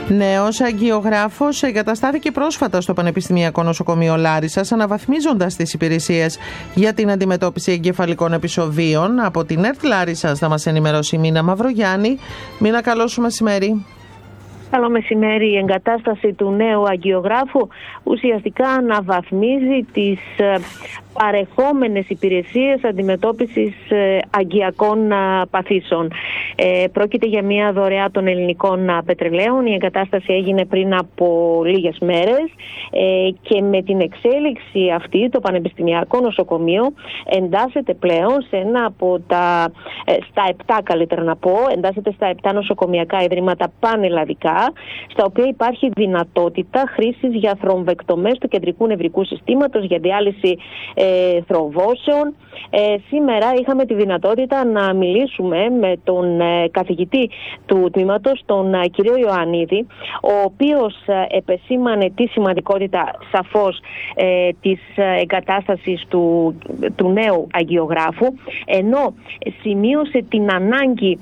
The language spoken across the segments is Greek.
Νέος αγγιογράφος εγκαταστάθηκε πρόσφατα στο Πανεπιστημιακό Νοσοκομείο Λάρισσας, αναβαθμίζοντας τις υπηρεσίες για την αντιμετώπιση εγκεφαλικών επεισοδίων. Από την ΕΡΤ Λάρισσας θα μας ενημερώσει η Μίνα Μαυρογιάννη. Μίνα, καλό σου μεσημέρι. Καλό μεσημέρι. Η εγκατάσταση του νέου αγγιογράφου ουσιαστικά αναβαθμίζει τις παρεχόμενες υπηρεσίες αντιμετώπισης αγκιακών παθήσεων. Πρόκειται για μια δωρεά των ελληνικών πετρελαίων. Η εγκατάσταση έγινε πριν από λίγες μέρες και με την εξέλιξη αυτή το Πανεπιστημιακό Νοσοκομείο εντάσσεται πλέον σε ένα από στα 7, καλύτερα να πω, εντάσσεται στα 7 νοσοκομιακά ιδρύματα πανελλαδικά, στα οποία υπάρχει δυνατότητα χρήσης για θρομβεκτομές του κεντρικού νευρικού συστήματος, για διάλυση θρομβώσεων. Σήμερα είχαμε τη δυνατότητα να μιλήσουμε με τον καθηγητή του τμήματος, τον κύριο Ιωαννίδη, ο οποίος επεσήμανε τη σημαντικότητα σαφώς της εγκατάστασης του νέου αγγιογράφου, ενώ σημείωσε την ανάγκη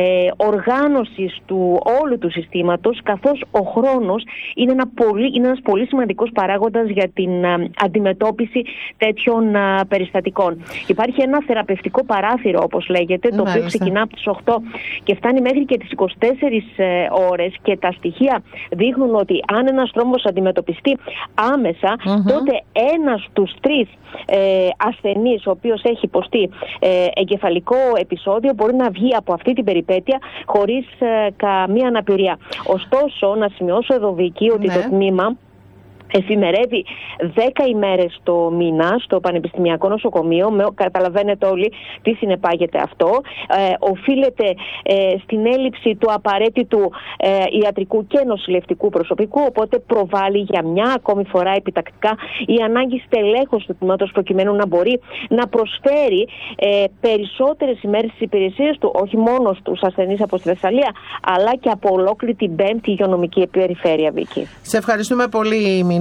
οργάνωσης του όλου του συστήματος, καθώς ο χρόνος είναι ένας πολύ σημαντικός παράγοντας για την αντιμετώπιση τέτοιων περιστατικών. Υπάρχει ένα θεραπευτικό παράθυρο, όπως λέγεται, το οποίο ξεκινά από τις 8 και φτάνει μέχρι και τις 24 ώρες, και τα στοιχεία δείχνουν ότι αν ένας θρόμβος αντιμετωπιστεί άμεσα, τότε ένας στους 3 ασθενείς ο οποίος έχει υποστεί εγκεφαλικό επεισόδιο μπορεί να βγει από αυτή την περιπέτεια χωρίς καμία αναπηρία. Ωστόσο, να σημειώσω εδώ, Βίκη, ότι το τμήμα εφημερεύει 10 ημέρες το μήνα στο Πανεπιστημιακό Νοσοκομείο. Καταλαβαίνετε όλοι τι συνεπάγεται αυτό. Οφείλεται στην έλλειψη του απαραίτητου ιατρικού και νοσηλευτικού προσωπικού, οπότε προβάλλει για μια ακόμη φορά επιτακτικά η ανάγκη στελέχωσης του τμήματος, προκειμένου να μπορεί να προσφέρει περισσότερες ημέρες στις υπηρεσίες του, όχι μόνο στους ασθενείς από τη Θεσσαλία, αλλά και από ολόκληρη την 5η υγειονομική περιφέρεια, Βίκη. Σε ευχαριστούμε πολύ, Μίνα.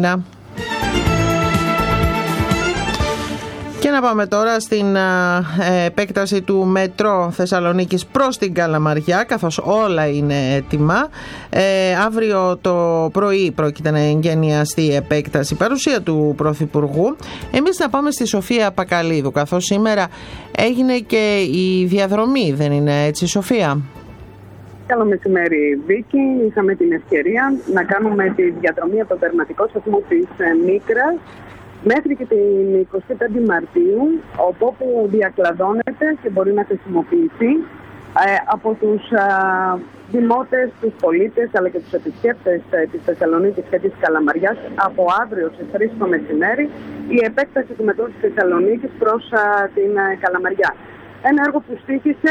Και να πάμε τώρα στην επέκταση του μετρό Θεσσαλονίκης προς την Καλαμαριά, καθώς όλα είναι έτοιμα. Αύριο το πρωί πρόκειται να εγγενιαστεί η επέκταση, παρουσία του Πρωθυπουργού. Εμείς να πάμε στη Σοφία Πακαλίδου, καθώς σήμερα έγινε και η διαδρομή, δεν είναι έτσι, Σοφία? Καλό μεσημέρι, Βίκη. Είχαμε την ευκαιρία να κάνουμε τη διαδρομή από το τερματικό σταθμό της Μίκρας μέχρι και την 25η Μαρτίου, όπου διακλαδώνεται και μπορεί να χρησιμοποιηθεί από τους δημότες, τους πολίτες αλλά και τους επισκέπτες της Θεσσαλονίκης και της Καλαμαριάς από αύριο στις 3 το μεσημέρι η επέκταση του μετρό της Θεσσαλονίκης προς την Καλαμαριά. Ένα έργο που στοίχησε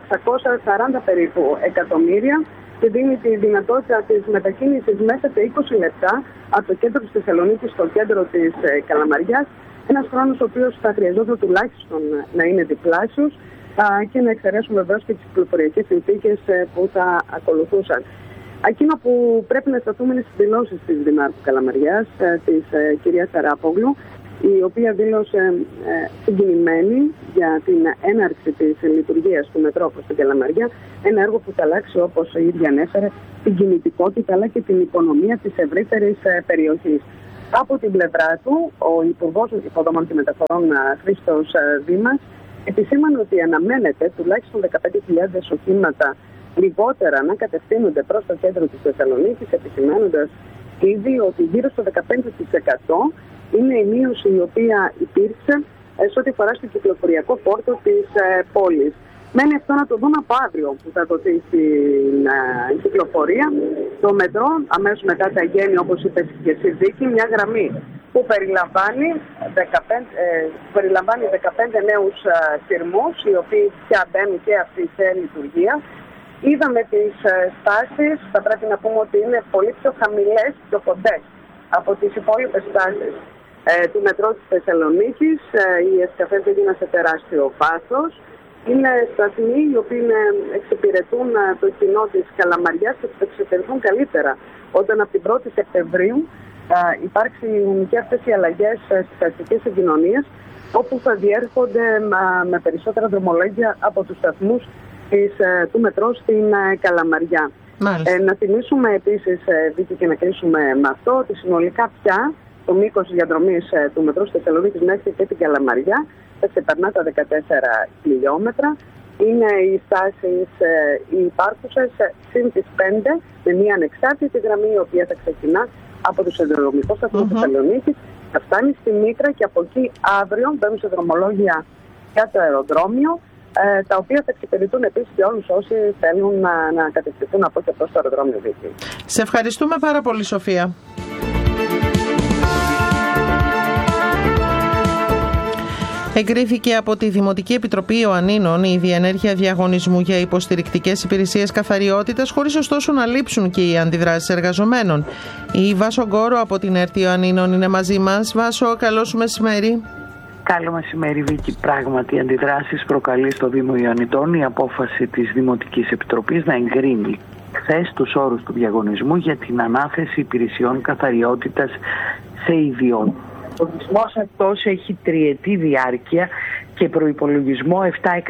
640 περίπου εκατομμύρια και δίνει τη δυνατότητα της μετακίνησης μέσα σε 20 λεπτά από το κέντρο της Θεσσαλονίκης στο κέντρο της Καλαμαριάς. Ένας χρόνος ο οποίος θα χρειαζόταν τουλάχιστον να είναι διπλάσιος και να εξαιρέσουμε βεβαίως και τις κυκλοφοριακές συνθήκες που θα ακολουθούσαν. Εκείνο που πρέπει να σταθούμε είναι στις δηλώσεις της Δημάρχου Καλαμαριάς, της κυρίας Ταράπογλου, η οποία δήλωσε συγκινημένη για την έναρξη της λειτουργίας του μετρό προς την Καλαμαριά, ένα έργο που θα αλλάξει, όπως η ίδια ανέφερε, την κινητικότητα αλλά και την οικονομία της ευρύτερης περιοχής. Από την πλευρά του, ο Υπουργός Υποδομών και Μεταφορών Χρήστος Δήμας επισήμανε ότι αναμένεται τουλάχιστον 15.000 οχήματα λιγότερα να κατευθύνονται προς το κέντρο της Θεσσαλονίκης, επισημαίνοντας ήδη ότι γύρω στο 15% είναι η μείωση η οποία υπήρξε σε ό,τι αφορά στο κυκλοφοριακό φόρτο της πόλης. Μένει αυτό να το δούμε από αύριο που θα δοθεί στην κυκλοφορία. Το μετρό αμέσως μετά θα γίνει, όπως είπε και εσύ, Βίκη, μια γραμμή που περιλαμβάνει 15 νέους σειρμούς, οι οποίοι πια μπαίνουν και αυτοί σε λειτουργία. Είδαμε τις στάσεις, θα πρέπει να πούμε ότι είναι πολύ πιο χαμηλές, πιο κοντές από τις υπόλοιπες στάσεις του μετρό της Θεσσαλονίκης. Οι εσκαφές έγιναν σε τεράστιο βάθος. Είναι σταθμοί οι οποίοι εξυπηρετούν το κοινό της Καλαμαριάς και θα εξυπηρετούν καλύτερα όταν από την 1η Σεπτεμβρίου υπάρξουν και αυτές οι αλλαγές στις αστικές συγκοινωνίες, όπου θα διέρχονται με περισσότερα δρομολόγια από τους σταθμούς του μετρό στην Καλαμαριά. Να θυμίσουμε επίσης, Βίκη, και να κλείσουμε με αυτό, ότι συνολικά πια το μήκος διαδρομής του μετρό στη Θεσσαλονίκη μέχρι και την Καλαμαριά θα ξεπερνά τα 14 χιλιόμετρα. Είναι οι στάσεις οι υπάρχουσες συν τις 5 με μια ανεξάρτητη γραμμή, η οποία θα ξεκινά από το σιδηροδρομικό σταθμό Θεσσαλονίκης, θα φτάνει στη Μήτρα και από εκεί αύριο μπαίνουν σε δρομολόγια για το αεροδρόμιο, τα οποία θα εξυπηρετούν επίσης και όλους όσοι θέλουν να κατευθυνθούν από και προς το αεροδρόμιο Βίκη. Σε ευχαριστούμε πάρα πολύ, Σοφία. Εγκρίθηκε από τη Δημοτική Επιτροπή Ιωαννίνων η διενέργεια διαγωνισμού για υποστηρικτικές υπηρεσίες καθαριότητας, χωρίς ωστόσο να λείψουν και οι αντιδράσεις εργαζομένων. Η Βάσο Γκόρο από την ΕΡΤ Ιωαννίνων είναι μαζί μας. Βάσο, καλό σου μεσημέρι. Καλό μεσημέρι, Βίκη. Πράγματι, αντιδράσεις προκαλεί στο Δήμο Ιωαννιτών η απόφαση της Δημοτικής Επιτροπής να εγκρίνει χθες τους όρους του διαγωνισμού για την ανάθεση υπηρεσιών καθαριότητας σε ιδιώτες. Ο διαγωνισμός αυτός έχει τριετή διάρκεια και προϋπολογισμό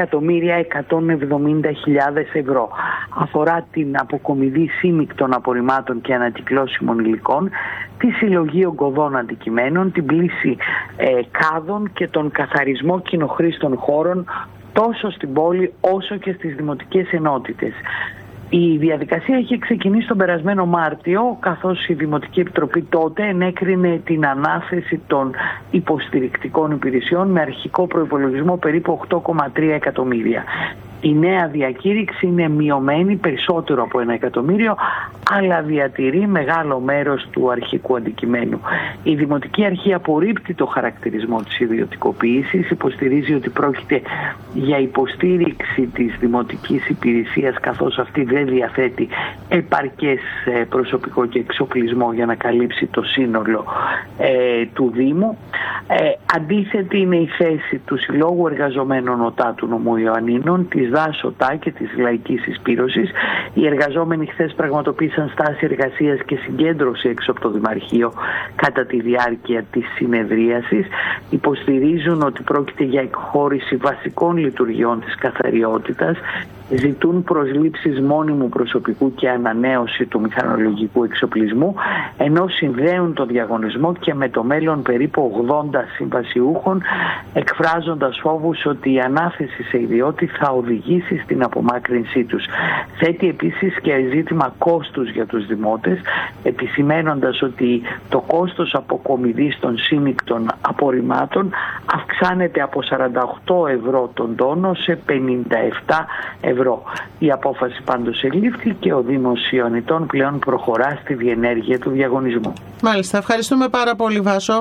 7.170.000 ευρώ. Αφορά την αποκομιδή σύμμικτων απορριμμάτων και ανακυκλώσιμων υλικών, τη συλλογή ογκωδών αντικειμένων, την πλήση κάδων και τον καθαρισμό κοινοχρήστων χώρων τόσο στην πόλη όσο και στις δημοτικές ενότητες. Η διαδικασία έχει ξεκινήσει τον περασμένο Μάρτιο, καθώς η Δημοτική Επιτροπή τότε ενέκρινε την ανάθεση των υποστηρικτικών υπηρεσιών με αρχικό προϋπολογισμό περίπου 8,3 εκατομμύρια. Η νέα διακήρυξη είναι μειωμένη περισσότερο από 1 εκατομμύριο, αλλά διατηρεί μεγάλο μέρος του αρχικού αντικειμένου. Η Δημοτική Αρχή απορρίπτει το χαρακτηρισμό της ιδιωτικοποίησης, υποστηρίζει ότι πρόκειται για υποστήριξη της δημοτικής υπηρεσίας, καθώς αυτή δεν διαθέτει επαρκές προσωπικό και εξοπλισμό για να καλύψει το σύνολο του Δήμου. Αντίθετη είναι η θέση του Συλλόγου Εργαζομένων ΟΤΑ του Νομού Ιωαννίνων, της ΔΑΣ ΟΤΑ και της Λαϊκής Εισπύρωσης. Οι εργαζόμενοι χθες πραγματοποίησαν στάση εργασίας και συγκέντρωση έξω από το Δημαρχείο κατά τη διάρκεια της συνεδρίασης. Υποστηρίζουν ότι πρόκειται για εκχώρηση βασικών λειτουργιών της καθαριότητας, ζητούν προσλήψεις μόνιμου προσωπικού και ανανέωση του μηχανολογικού εξοπλισμού, ενώ συνδέουν το διαγωνισμό και με το μέλλον περίπου 80 συμβασιούχων, εκφράζοντας φόβους ότι η ανάθεση σε ιδιώτη θα οδηγήσει στην απομάκρυνσή τους. Θέτει επίσης και ζήτημα κόστους για τους δημότες, επισημένοντας ότι το κόστος αποκομιδής των σύμμικτων απορριμμάτων αυξάνεται από 48 ευρώ τον τόνο σε 57 ευρώ. Η απόφαση πάντως ελήφθη και ο Δήμος Ιωαννιτών πλέον προχωρά στη διενέργεια του διαγωνισμού. Μάλιστα, ευχαριστούμε πάρα πολύ, Βάσο.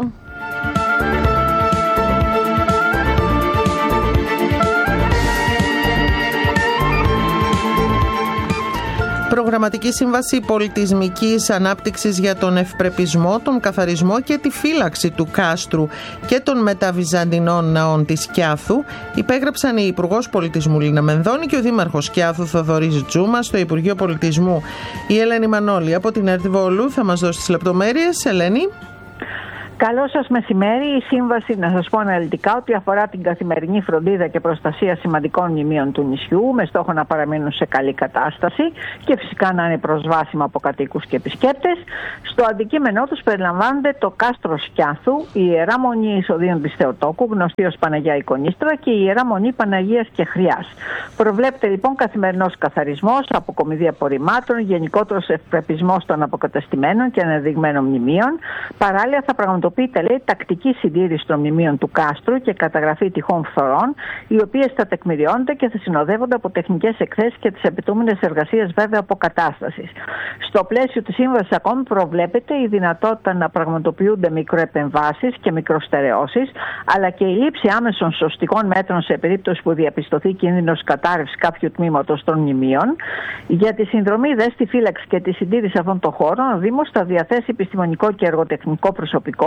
Προγραμματική Σύμβαση Πολιτισμικής Ανάπτυξης για τον ευπρεπισμό, τον καθαρισμό και τη φύλαξη του κάστρου και των μεταβυζαντινών ναών της Κιάθου υπέγραψαν η Υπουργός Πολιτισμού Λίνα Μενδώνη και ο Δήμαρχος Κιάθου Θοδωρής Τζούμα στο Υπουργείο Πολιτισμού. Η Ελένη Μανώλη από την ΕΡΤ Βόλου θα μας δώσει τις λεπτομέρειες. Ελένη. Καλό σας μεσημέρι. Η σύμβαση, να σας πω αναλυτικά, ότι αφορά την καθημερινή φροντίδα και προστασία σημαντικών μνημείων του νησιού με στόχο να παραμείνουν σε καλή κατάσταση και φυσικά να είναι προσβάσιμα από κατοίκους και επισκέπτες. Στο αντικείμενό τους περιλαμβάνεται το κάστρο Σκιάθου, η Ιερά Μονή Εισοδίων της Θεοτόκου, γνωστή ως Παναγιά Εικονίστρα, και η Ιερά Μονή Παναγίας και Χριάς. Προβλέπεται λοιπόν καθημερινός καθαρισμός, αποκομιδή απορριμμάτων, γενικότερος ευπρεπισμός των αποκαταστημένων και αναδειγμένων μνημείων. Παράλληλα, θα πραγματοποιείται, λέει, τακτική συντήρηση των μνημείων του κάστρου και καταγραφή τυχών φθορών, οι οποίες θα τεκμηριώνονται και θα συνοδεύονται από τεχνικές εκθέσεις και τις απαιτούμενες εργασίες, βέβαια, αποκατάστασης. Στο πλαίσιο της σύμβασης, ακόμη προβλέπεται η δυνατότητα να πραγματοποιούνται μικροεπεμβάσεις και μικροστερεώσεις, αλλά και η λήψη άμεσων σωστικών μέτρων σε περίπτωση που διαπιστωθεί κίνδυνος κατάρρευσης κάποιου τμήματος των μνημείων. Για τη συνδρομή στη φύλαξη και τη συντήρηση αυτών των χώρων, ο Δήμος θα διαθέσει επιστημονικό και εργοτεχνικό προσωπικό,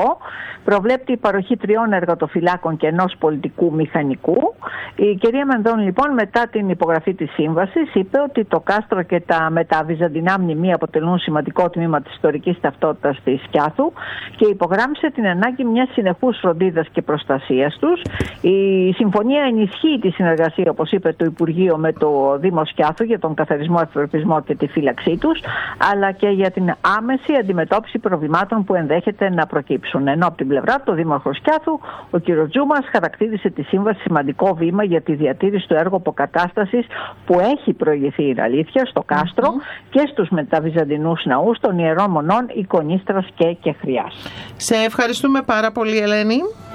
Υπουργό. Προβλέπει η παροχή 3 εργατοφυλάκων και 1 πολιτικού μηχανικού. Η κυρία Μενδώνη, λοιπόν, μετά την υπογραφή της σύμβασης, είπε ότι το κάστρο και τα μεταβυζαντινά μνημεία αποτελούν σημαντικό τμήμα της ιστορικής ταυτότητας της Σκιάθου και υπογράμμισε την ανάγκη μιας συνεχούς φροντίδας και προστασίας τους. Η συμφωνία ενισχύει τη συνεργασία, όπως είπε το Υπουργείο, με το Δήμο Σκιάθου για τον καθαρισμό, ευπρεπισμό και τη φύλαξή τους, αλλά και για την άμεση αντιμετώπιση προβλημάτων που ενδέχεται να προκύψουν. Ενώ από την πλευρά του, ο Δήμαρχος Σκιάθου, ο κ. Τζούμας, χαρακτήρισε τη σύμβαση σημαντικό βήμα για τη διατήρηση του έργου αποκατάστασης που έχει προηγηθεί η αλήθεια στο κάστρο και στους μεταβυζαντινούς ναούς των Ιερών Μονών Εικονίστρας και Κεχριάς. Σε ευχαριστούμε πάρα πολύ, Ελένη.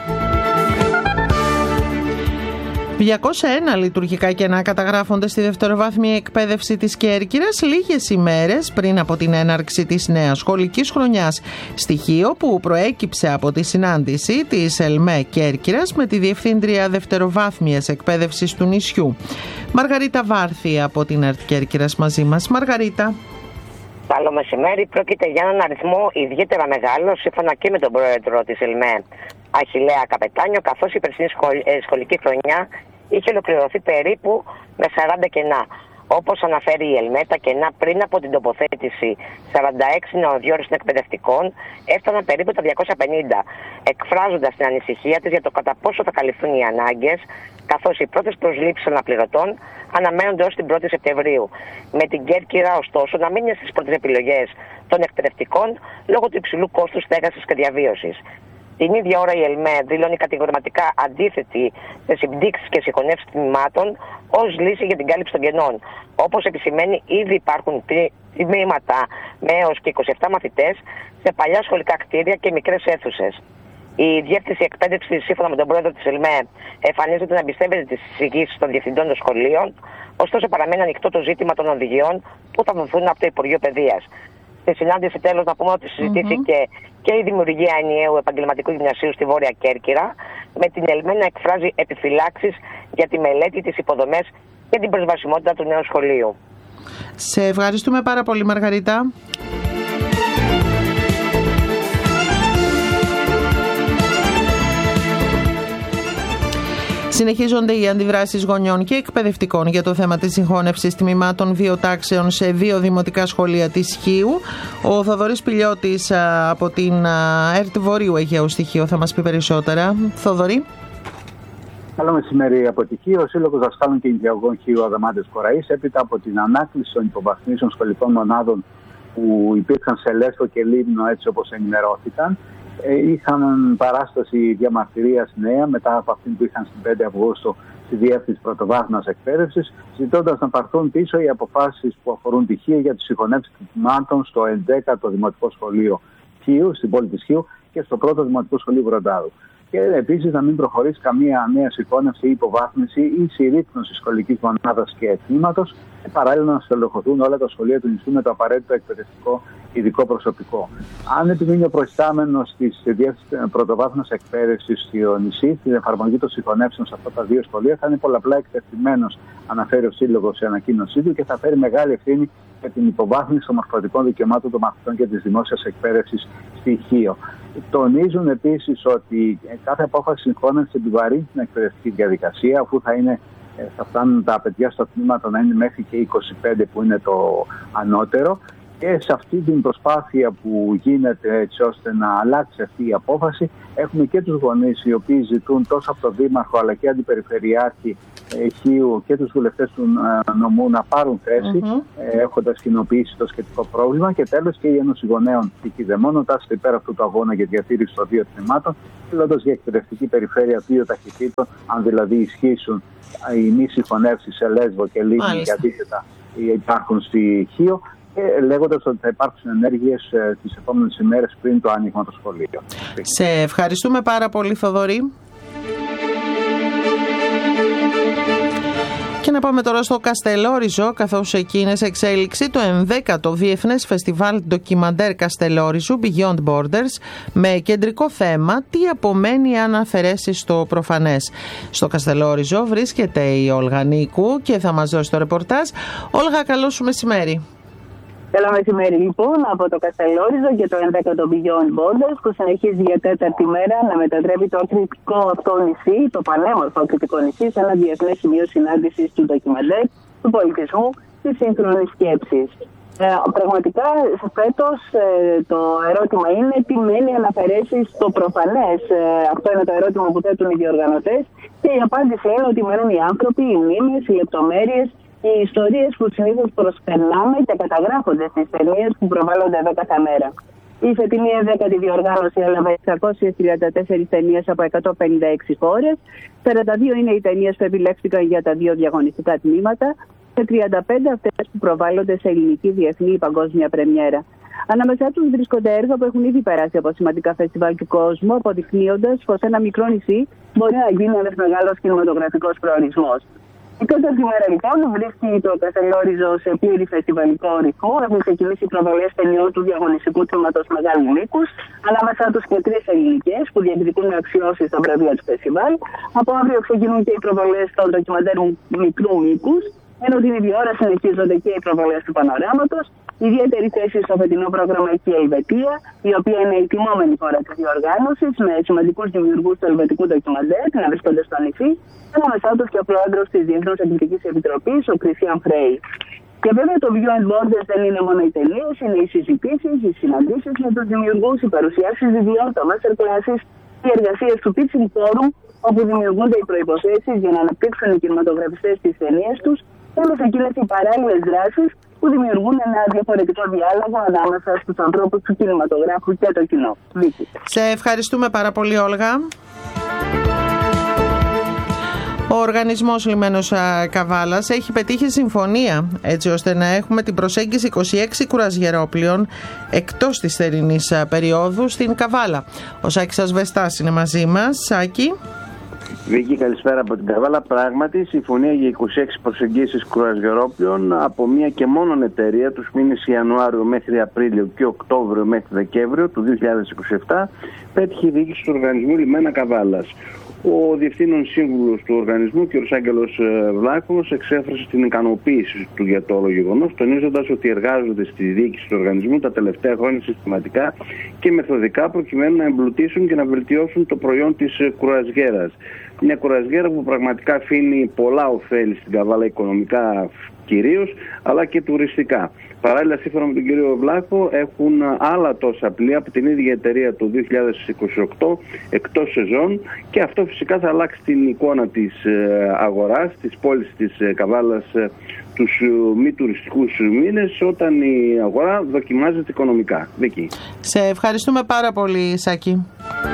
201 λειτουργικά κενά καταγράφονται στη δευτεροβάθμια εκπαίδευση της Κέρκυρας λίγες ημέρες πριν από την έναρξη της νέας σχολικής χρονιάς. Στοιχείο που προέκυψε από τη συνάντηση της ΕΛΜΕ Κέρκυρας με τη Διευθύντρια Δευτεροβάθμιας Εκπαίδευσης του νησιού. Μαργαρίτα Βάρθη από την ΕΡΤ Κέρκυρας μαζί μας. Μαργαρίτα. Καλό μεσημέρι. Πρόκειται για έναν αριθμό ιδιαίτερα μεγάλο, σύμφωνα και με τον πρόεδρο της ΕΛΜΕ, Αχιλλέα Καπετάνιο, καθώς η περσινή σχολική χρονιά είχε ολοκληρωθεί περίπου με 40 κενά. Όπως αναφέρει η ΕΛΜΕ, τα κενά πριν από την τοποθέτηση 46 νεοδιόριστων εκπαιδευτικών έφταναν περίπου τα 250, εκφράζοντας την ανησυχία της για το κατά πόσο θα καλυφθούν οι ανάγκες, καθώς οι πρώτες προσλήψεις αναπληρωτών αναμένονται ως την 1η Σεπτεμβρίου. Με την Κέρκυρα, ωστόσο, να μην είναι στις πρώτες επιλογές των εκπαιδευτικών λόγω του υψηλού κόστους στέγασης και διαβίωσης. Την ίδια ώρα η ΕΛΜΕ δηλώνει κατηγορηματικά αντίθετη σε συμπτύξεις και συγχωνεύσεις τμήματων ως λύση για την κάλυψη των κενών. Όπως επισημαίνει, ήδη υπάρχουν τμήματα με έως και 27 μαθητές σε παλιά σχολικά κτίρια και μικρές αίθουσες. Η Διεύθυνση Εκπαίδευσης, σύμφωνα με τον πρόεδρο της ΕΛΜΕ, εμφανίζεται να εμπιστεύεται τις εισηγήσεις των διευθυντών των σχολείων, ωστόσο παραμένει ανοιχτό το ζήτημα των οδηγιών που θα δοθούν από το Υπουργείο Παιδείας. Στη συνάντηση, τέλος, να πούμε ότι συζητήθηκε και η δημιουργία ενιαίου επαγγελματικού γυμνασίου στη Βόρεια Κέρκυρα, με την ΕΛΜΕ να εκφράζει επιφυλάξεις για τη μελέτη, τις υποδομές και την προσβασιμότητα του νέου σχολείου. Σε ευχαριστούμε πάρα πολύ, Μαργαρίτα. Συνεχίζονται οι αντιδράσεις γονιών και εκπαιδευτικών για το θέμα της συγχώνευσης τμήματων 2 τάξεων σε 2 δημοτικά σχολεία της Χίου. Ο Θοδωρής Πηλιώτης από την ΕΡΤ Βορείου Αιγαίου στοιχείο θα μας πει περισσότερα. Θοδωρή. Καλό μεσημέρι από τη Χίο. Ο Σύλλογος Δασκάλων και Νηπιαγωγών Χίου Αδαμάντες Κοραής, έπειτα από την ανάκληση των υποβαθμίσεων σχολικών μονάδων που υπήρχαν σε Λέσβο και Λίμνο, έτσι όπως ενημερώθηκαν, είχαν παράσταση διαμαρτυρίας νέα μετά από αυτήν που είχαν στην 5 Αυγούστου στη Διεύθυνση Πρωτοβάθμιας Εκπαίδευσης, ζητώντας να πάρθουν πίσω οι αποφάσεις που αφορούν τη Χίο για τις συγχωνεύσεις τμήματων στο 11ο Δημοτικό Σχολείο Χίου, στην πόλη της Χίου, και στο 1ο Δημοτικό Σχολείο Βροντάδου. Και επίσης να μην προχωρήσει καμία νέα συγχώνευση ή υποβάθμιση ή συρρίκνωση σχολικής μονάδας και τμήματος, και παράλληλα να στελεχωθούν όλα τα σχολεία του νησιού με το απαραίτητο εκπαιδευτικό ειδικό προσωπικό. Αν επιμείνει ο προϊστάμενος της Διεύθυνσης Πρωτοβάθμιας Εκπαίδευσης στο νησί στην εφαρμογή των συγχωνεύσεων σε αυτά τα 2 σχολεία, θα είναι πολλαπλά εκτεθειμένος, αναφέρει ο Σύλλογος σε ανακοίνωσή του, και θα φέρει μεγάλη ευθύνη για την υποβάθμιση των μορφωτικών δικαιωμάτων των μαθητών και της δημόσιας εκπαίδευσης στη Χίο. Τονίζουν επίσης ότι κάθε απόφαση συγχώνευσης επιβαρύνει την εκπαιδευτική διαδικασία, αφού θα φτάνουν τα παιδιά στο τμήμα να είναι μέχρι και 25, που είναι το ανώτερο. Και σε αυτή την προσπάθεια που γίνεται έτσι ώστε να αλλάξει αυτή η απόφαση, έχουμε και τους γονείς οι οποίοι ζητούν τόσο από τον Δήμαρχο αλλά και Αντιπεριφερειάρχη Χίου και τους βουλευτές του νομού να πάρουν θέση, έχοντας κοινοποιήσει το σχετικό πρόβλημα. Και τέλος και η Ένωση Γονέων Κηδεμόνων τάσσεται υπέρ αυτού του αγώνα για διατήρηση των 2 τμήματων, μιλώντας για εκπαιδευτική περιφέρεια 2 ταχυτήτων, αν δηλαδή ισχύσουν οι μη συγχωνεύσεις σε Λέσβο και Λίμνη και αντίθετα υπάρχουν στη Χίο, λέγοντας ότι θα υπάρξουν ενέργειες τις επόμενες ημέρες πριν το άνοιγμα των σχολείων. Σε ευχαριστούμε πάρα πολύ, Θοδωρή. Και να πάμε τώρα στο Καστελόριζο, καθώς εκεί είναι σε εξέλιξη το 11ο Διεθνές Φεστιβάλ Ντοκιμαντέρ Καστελόριζου Beyond Borders, με κεντρικό θέμα τι απομένει αν αφαιρέσεις το προφανές. Στο Καστελόριζο βρίσκεται η Όλγα Νίκου και θα μας δώσει το ρεπορτάζ. Όλγα, καλό σου μεσημέρι. Καλό μεσημέρι λοιπόν από το Καστελόριζο και το 11ο Beyond Borders που συνεχίζει για τέταρτη μέρα να μετατρέπει το κριτικό αυτό νησί, το πανέμορφο κριτικό νησί, σε ένα διεθνές σημείο συνάντησης του ντοκιμαντέρ, του πολιτισμού, της σύγχρονης σκέψης. Πραγματικά φέτος το ερώτημα είναι τι μένει αν αφαιρέσει το προφανές. Αυτό είναι το ερώτημα που θέτουν οι διοργανωτές και η απάντηση είναι ότι μένουν οι άνθρωποι, οι μνήμες, οι λεπτομέρειες, οι ιστορίες που συνήθως προσπερνάμε και καταγράφονται στις ταινίες που προβάλλονται εδώ κάθε μέρα. Η φετινή 11η διοργάνωση έλαβε 634 ταινίες από 156 χώρες. 42 είναι οι ταινίες που επιλέχθηκαν για τα 2 διαγωνιστικά τμήματα και 35 αυτές που προβάλλονται σε ελληνική, διεθνή ή παγκόσμια πρεμιέρα. Ανάμεσά τους βρίσκονται έργα που έχουν ήδη περάσει από σημαντικά φεστιβάλ του κόσμου, αποδεικνύοντας πως ένα μικρό νησί μπορεί να γίνει ένας μεγάλος κινηματογραφικός προορισμός. Η τέταρτη μέρα λοιπόν βρίσκει το Καστελόριζο σε πλήρη φεστιβαλικό ρυθμό. Έχουν ξεκινήσει οι προβολές ταινιών του διαγωνιστικού τμήματος Μεγάλου Μήκους, ανάμεσά τους και 3 ελληνικές που διεκδικούν αξιώσεις στα βραβεία του φεστιβάλ. Από αύριο ξεκινούν και οι προβολές των ντοκιμαντέρων Μικρού Μήκους, ενώ την ίδια ώρα συνεχίζονται και οι προβολές του Πανοράματος. Ιδιαίτερη θέση στο φετινό πρόγραμμα έχει η Ελβετία, η οποία είναι η τιμόμενη χώρα της διοργάνωσης, με σημαντικούς δημιουργούς του ελβετικού ντοκιμαντέρ να βρίσκονται στο νησί, ανάμεσά τους και ο πρόεδρος της Διεθνούς Εκδοτικής Επιτροπής, ο Κριστιαν Φρέι. Και βέβαια το Beyond Borders δεν είναι μόνο οι ταινίες, είναι οι συζητήσεις, οι συναντήσεις με τους δημιουργούς, οι παρουσιάσεις βιβλίων, τα master classes, οι εργασίες του Pitching Forum, όπου δημιουργούνται οι προϋποθέσεις για να αναπτύξουν οι κινηματογραφιστές τις ταινίες τους, όλες εκείνες οι παράλληλες δράσεις που δημιουργούν ένα διαφορετικό διάλογο ανάμεσα στους ανθρώπους του κινηματογράφου και το κοινό. Σε ευχαριστούμε πάρα πολύ, Όλγα. Ο Οργανισμός Λιμένος Καβάλας έχει πετύχει συμφωνία έτσι ώστε να έχουμε την προσέγγιση 26 κουραζιερόπλοιων εκτός της θερινής περίοδου στην Καβάλα. Ο Σάκης Ασβεστάς είναι μαζί μας. Σάκη. Βίκη, καλησπέρα από την Καβάλα. Πράγματι, συμφωνία για 26 προσεγγίσεις κουραζιερόπλοιων από μία και μόνον εταιρεία τους μήνες Ιανουάριο μέχρι Απρίλιο και Οκτώβριο μέχρι Δεκέμβριο του 2027 πέτυχε η διοίκηση του Οργανισμού Λιμένα Καβάλας. Ο Διευθύνων Σύμβουλος του Οργανισμού, κ. Άγγελος Βλάχος, εξέφρασε την ικανοποίηση του για το όλο γεγονός, τονίζοντας ότι εργάζονται στη διοίκηση του οργανισμού τα τελευταία χρόνια συστηματικά και μεθοδικά προκειμένου να εμπλουτίσουν και να βελτιώσουν το προϊόν της κουραζιέρας. Μια κουραζιέρα που πραγματικά αφήνει πολλά ωφέλη στην Καβάλα, οικονομικά κυρίως, αλλά και τουριστικά. Παράλληλα, σύμφωνα με τον κύριο Βλάχο, έχουν άλλα τόσα πλοία από την ίδια εταιρεία το 2028 εκτός σεζόν και αυτό φυσικά θα αλλάξει την εικόνα της αγοράς, της πόλης της Καβάλας τους μη τουριστικούς μήνες όταν η αγορά δοκιμάζεται οικονομικά. Βίκη. Σε ευχαριστούμε πάρα πολύ, Σάκη.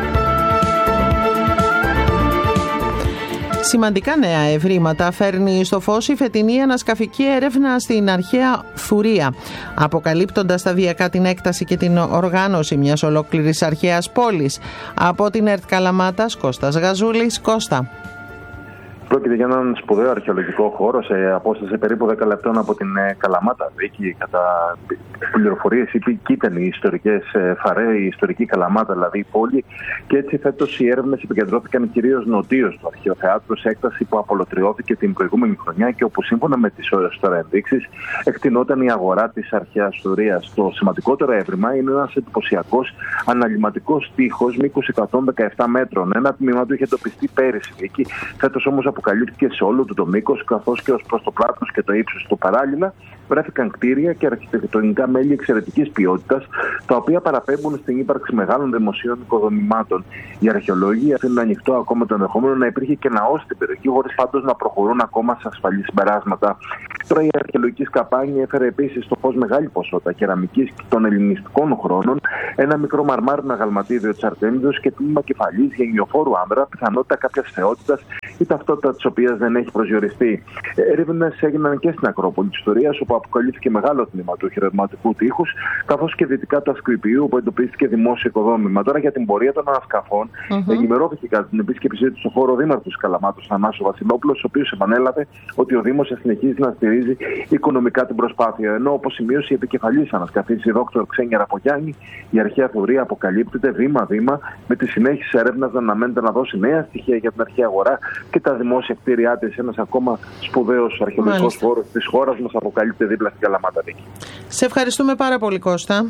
Σημαντικά νέα ευρήματα φέρνει στο φως η φετινή ανασκαφική έρευνα στην αρχαία Θουρία, αποκαλύπτοντας σταδιακά την έκταση και την οργάνωση μιας ολόκληρης αρχαίας πόλης. Από την ΕΡΤ Καλαμάτας, Κώστας Γαζούλης. Κώστα. Πρόκειται για έναν σπουδαίο αρχαιολογικό χώρο σε απόσταση περίπου 10 λεπτών από την Καλαμάτα. Εκεί, κατά πληροφορίες, ήταν οι ιστορικές Φαρέ, η ιστορική Καλαμάτα, δηλαδή η πόλη. Και έτσι φέτος οι έρευνες επικεντρώθηκαν κυρίως νοτίως του αρχαίου θεάτρου, σε έκταση που απολωτριώθηκε την προηγούμενη χρονιά και όπου σύμφωνα με τις τώρα ενδείξεις εκτινόταν η αγορά της αρχαίας Θουρίας. Το σημαντικότερο έβριμα είναι ένας εντυπωσιακός αναλυματικός τοίχος μήκους 117 μέτρων. Ένα τμήμα του είχε εντοπιστεί πέρυσι. Εκεί φέτος όμως αποκαλύφθηκε σε όλο του το μήκος, καθώς και ως προς το πλάτος και το ύψος του. Παράλληλα, βρέθηκαν κτίρια και αρχιτεκτονικά μέλη εξαιρετικής ποιότητας, τα οποία παραπέμπουν στην ύπαρξη μεγάλων δημοσίων οικοδομημάτων. Οι αρχαιολόγοι αφήνουν ανοιχτό ακόμα το ενδεχόμενο να υπήρχε και ναός στην περιοχή, χωρίς πάντως να προχωρούν ακόμα σε ασφαλή συμπεράσματα. Τώρα η αρχαιολογική σκαπάνη έφερε επίσης στο φως μεγάλη ποσότητα κεραμικής των ελληνιστικών χρόνων, ένα μικρό μαρμάρινο αγαλματίδιο της Αρτέμιδος και τμήμα κεφαλής γενιοφόρου άνδρα, πιθανότητα κάποιας θεότητας η ταυτότητα της οποίας δεν έχει προσδιοριστεί. Έρευνες έγιναν και στην Ακρόπολη της Ιστορίας, όπου αποκαλύφθηκε μεγάλο τμήμα του χειρευματικού τείχους, καθώς και δυτικά του Ασκρυπιού, όπου εντοπίστηκε δημόσιο οικοδόμημα. Τώρα για την πορεία των ανασκαφών, ενημερώθηκε κατά την επίσκεψή του στον χώρο δήμαρχος της Καλαμάτας, Θανάσου Βασιλόπουλος, ο οποίος επανέλαβε ότι ο Δήμος θα συνεχίζει να στηρίζει οικονομικά την προσπάθεια. Ενώ, όπως σημείωσε η επικεφαλής ανασκαφής, η Δόκτωρ Ξένια Ραπογιάννη, η αρχαία Θουρία αποκαλύπτεται βήμα-βήμα, με τη συνέχιση έρευνα να αναμένεται να δώσει νέα στοιχεία για την αρχαία αγορά, και τα δημόσια κτίρια της. Ένας ακόμα σπουδαίος αρχαιολογικός χώρος της χώρας μας αποκαλύπτεται δίπλα στην Καλαμάτα, Βίκη. Σε ευχαριστούμε πάρα πολύ, Κώστα.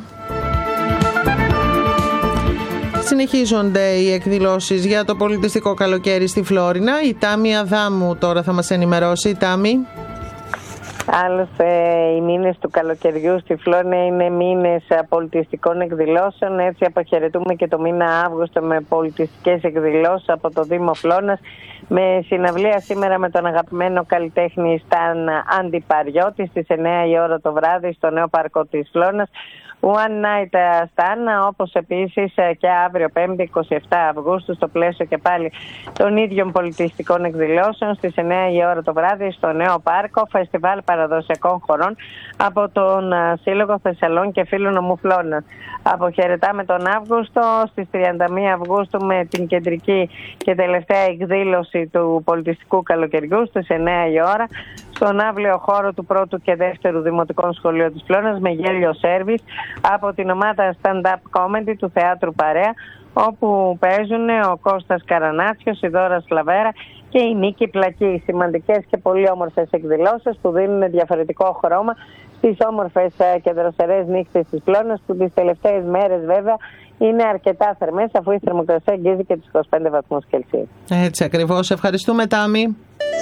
Συνεχίζονται οι εκδηλώσεις για το πολιτιστικό καλοκαίρι στη Φλόρινα. Η Τάμη Αδάμου τώρα θα μας ενημερώσει. Τάμη. Άλλωστε, οι μήνες του καλοκαιριού στη Φλόρινα είναι μήνες πολιτιστικών εκδηλώσεων. Έτσι αποχαιρετούμε και το μήνα Αύγουστο με πολιτιστικές εκδηλώσεις από το Δήμο Φλόρινας, με συναυλία σήμερα με τον αγαπημένο καλλιτέχνη Σταν Αντιπαριώτη στις 9 η ώρα το βράδυ στο νέο πάρκο της Φλόρινας. One Night Stan, όπως επίσης και αύριο 5η 27 Αυγούστου στο πλαίσιο και πάλι των ίδιων πολιτιστικών εκδηλώσεων στις 9 η ώρα το βράδυ στο νέο πάρκο, φεστιβάλ παραδοσιακών χωρών από τον Σύλλογο Θεσσαλών και Φίλων Νομού Φλόρινας. Αποχαιρετάμε τον Αύγουστο στις 31 Αυγούστου με την κεντρική και τελευταία εκδήλωση του πολιτιστικού καλοκαιριού στις 9 η ώρα στον αύλιο χώρο του πρώτου και δεύτερου Δημοτικών Σχολείου της Φλόρινας με γέλιο σέρβις από την ομάδα stand-up comedy του Θεάτρου Παρέα, όπου παίζουν ο Κώστας Καρανάτσιος, η Δώρα Σλαβέρα και η Νίκη Πλακή. Σημαντικές και πολύ όμορφες εκδηλώσεις που δίνουν διαφορετικό χρώμα στις όμορφες και δροσερές νύχτες της Φλόρινας, που τις τελευταίες μέρες βέβαια είναι αρκετά θερμές, αφού η θερμοκρασία αγγίζει και τους 25 βαθμούς Κελσίου. Έτσι ακριβώς. Ευχαριστούμε, Τάμη.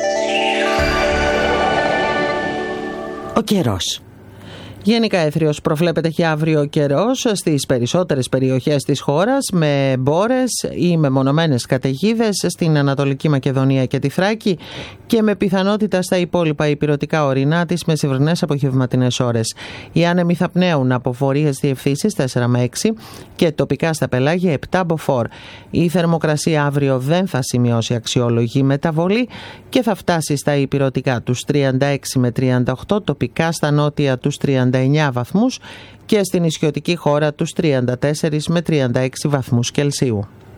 Ο καιρός. Γενικά έθριος προβλέπεται για αύριο καιρός στις περισσότερες περιοχές της χώρας, με μπόρες ή μεμονωμένες καταιγίδες στην Ανατολική Μακεδονία και τη Θράκη και με πιθανότητα στα υπόλοιπα ηπειρωτικά ορεινά τις μεσημβρινές απογευματινές ώρες. Οι άνεμοι θα πνέουν από βορείες διευθύνσεις 4 με 6 και τοπικά στα πελάγια 7 μποφόρ. Η θερμοκρασία αύριο δεν θα σημειώσει αξιόλογη μεταβολή και θα φτάσει στα ηπειρωτικά τους 36 με 38, τοπικά στα νότια τους 39 βαθμούς και στην νησιωτική χώρα τους 34 με 36 βαθμούς Κελσίου.